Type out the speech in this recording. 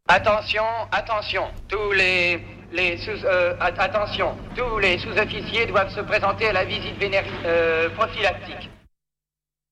Attention, attention, attention, tous les sous-officiers doivent se présenter à la visite prophylactique.